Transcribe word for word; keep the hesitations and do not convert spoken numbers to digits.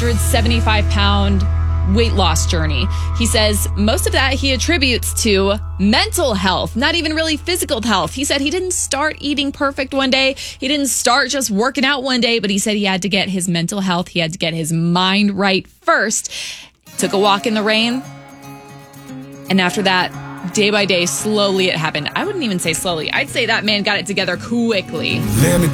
seventy-five pound weight loss journey. He says most of that he attributes to mental health, not even really physical health. He said he didn't start eating perfect one day. He didn't start just working out one day, but he said he had to get his mental health. He had to get his mind right first. Took a walk in the rain. And after that, day by day, slowly it happened. I wouldn't even say slowly. I'd say that man got it together quickly.